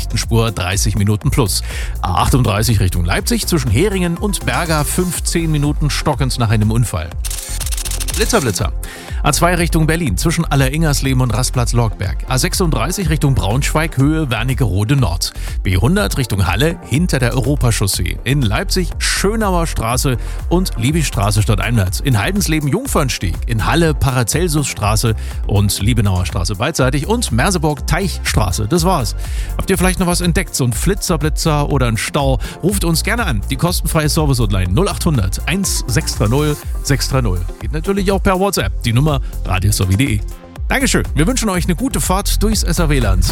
rechten Spur 30 Minuten plus. A38 Richtung Leipzig zwischen Heringen und Berga 15 Minuten stockend nach einem Unfall. Blitzer. A2 Richtung Berlin zwischen Aller-Ingersleben und Rastplatz-Lorgberg. A36 Richtung Braunschweig Höhe Wernigerode Nord. B100 Richtung Halle hinter der Europachaussee. In Leipzig Schönauer Straße und Liebigstraße stadteinwärts. In Haldensleben Jungfernstieg. In Halle Paracelsusstraße und Liebenauer Straße beidseitig. Und Merseburg Teichstraße. Das war's. Habt ihr vielleicht noch was entdeckt? So ein Flitzer oder ein Stau? Ruft uns gerne an. Die kostenfreie Service-Hotline 0800 1630 630. Geht natürlich auch per WhatsApp. Die Nummer radiosowie.de. Dankeschön. Wir wünschen euch eine gute Fahrt durchs SRW-Land.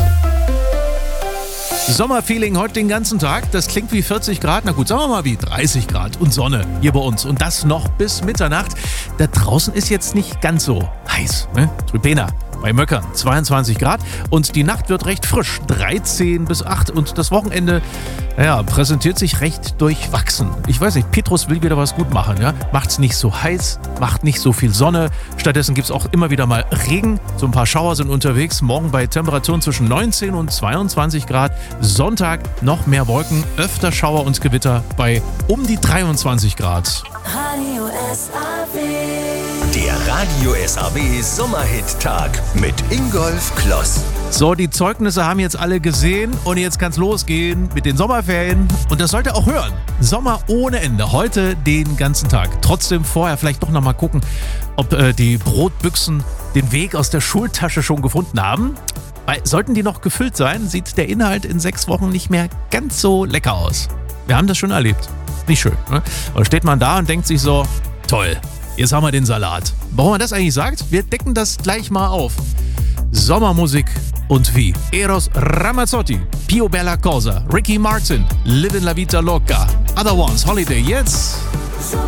Sommerfeeling heute den ganzen Tag. Das klingt wie 40 Grad. Na gut, sagen wir mal wie 30 Grad und Sonne hier bei uns. Und das noch bis Mitternacht. Da draußen ist jetzt nicht ganz so heiß. Ne? Trüpena bei Möckern 22 Grad. Und die Nacht wird recht frisch. 13 bis 8. Und das Wochenende, präsentiert sich recht durchwachsen. Ich weiß nicht, Petrus will wieder was gut machen. Ja? Macht's nicht so heiß, macht nicht so viel Sonne. Stattdessen gibt's auch immer wieder mal Regen. So ein paar Schauer sind unterwegs. Morgen bei Temperaturen zwischen 19 und 22 Grad. Sonntag noch mehr Wolken, öfter Schauer und Gewitter bei um die 23 Grad. Radio SAW. Der Radio SAW Sommerhit-Tag mit Ingolf Kloss. So, die Zeugnisse haben jetzt alle gesehen und jetzt kann's losgehen mit den Sommerferien. Und das sollt ihr auch hören. Sommer ohne Ende. Heute den ganzen Tag. Trotzdem vorher vielleicht doch nochmal gucken, ob die Brotbüchsen den Weg aus der Schultasche schon gefunden haben. Weil sollten die noch gefüllt sein, sieht der Inhalt in 6 Wochen nicht mehr ganz so lecker aus. Wir haben das schon erlebt. Nicht schön, ne? Und steht man da und denkt sich so, toll, jetzt haben wir den Salat. Warum man das eigentlich sagt? Wir decken das gleich mal auf. Sommermusik und wie? Eros Ramazzotti, Pio Bella Cosa, Ricky Martin, Livin' La Vita Loca, Other Ones, Holiday, jetzt...